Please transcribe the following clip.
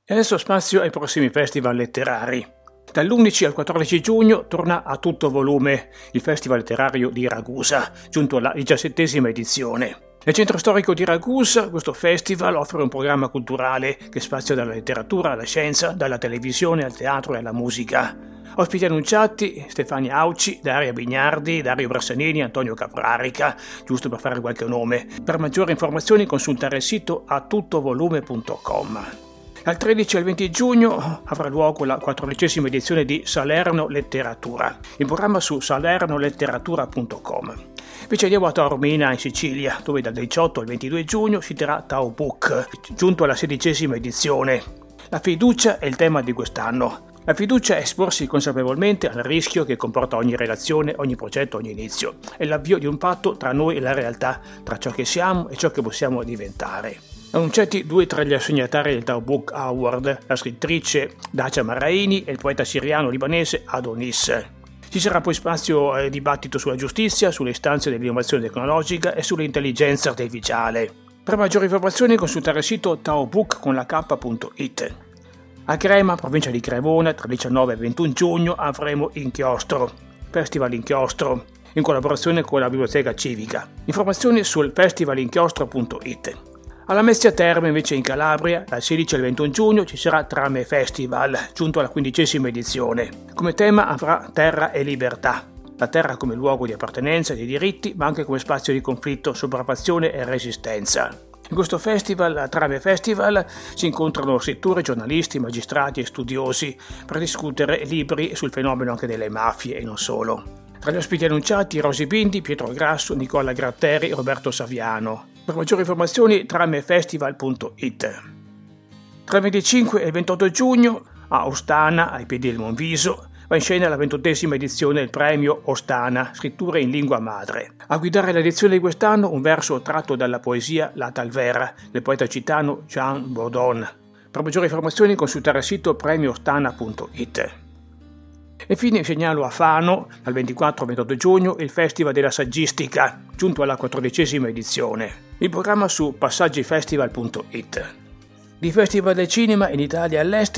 E adesso spazio ai prossimi festival letterari. Dall'11 al 14 giugno torna a tutto volume il Festival letterario di Ragusa, giunto alla 17ª edizione. Nel centro storico di Ragusa, questo festival offre un programma culturale che spazia dalla letteratura alla scienza, dalla televisione al teatro e alla musica. Ospiti annunciati: Stefania Auci, Daria Bignardi, Dario Brassanini, Antonio Caprarica, giusto per fare qualche nome. Per maggiori informazioni consultare il sito atuttovolume.com. Dal 13 al 20 giugno avrà luogo la 14ª edizione di Salerno Letteratura, in programma su salernoletteratura.com. Invece andiamo a Taormina, in Sicilia, dove dal 18 al 22 giugno si terrà Tao Book, giunto alla 16ª edizione. La fiducia è il tema di quest'anno. La fiducia è esporsi consapevolmente al rischio che comporta ogni relazione, ogni progetto, ogni inizio. È l'avvio di un patto tra noi e la realtà, tra ciò che siamo e ciò che possiamo diventare. Annunciati due tra gli assegnatari del Tao Book Award, la scrittrice Dacia Marraini e il poeta siriano-libanese Adonis. Ci sarà poi spazio al dibattito sulla giustizia, sulle istanze dell'innovazione tecnologica e sull'intelligenza artificiale. Per maggiori informazioni consultare il sito taobook.it. A Crema, provincia di Cremona, tra 19 e 21 giugno avremo Inchiostro, Festival Inchiostro, in collaborazione con la Biblioteca Civica. Informazioni sul festivalinchiostro.it. Alla Messia Terme, invece in Calabria, dal 16 al 21 giugno ci sarà Trame Festival, giunto alla 15ª edizione. Come tema avrà Terra e Libertà. La terra come luogo di appartenenza e di diritti, ma anche come spazio di conflitto, sopraffazione e resistenza. In questo festival, Trame Festival, si incontrano scrittori, giornalisti, magistrati e studiosi per discutere libri sul fenomeno anche delle mafie e non solo. Tra gli ospiti annunciati Rosy Bindi, Pietro Grasso, Nicola Gratteri e Roberto Saviano. Per maggiori informazioni tramefestival.it. Tra il 25 e il 28 giugno a Ostana, ai piedi del Monviso, va in scena la 28ª edizione del premio Ostana, scritture in lingua madre. A guidare l'edizione di quest'anno un verso tratto dalla poesia La Talvera del poeta citano Jean Baudon. Per maggiori informazioni consultare il sito premiostana.it. E infine segnalo a Fano, dal 24 al 28 giugno, il Festival della Saggistica, giunto alla 14ª edizione. Il programma su passaggifestival.it. Di festival del cinema in Italia e all'estero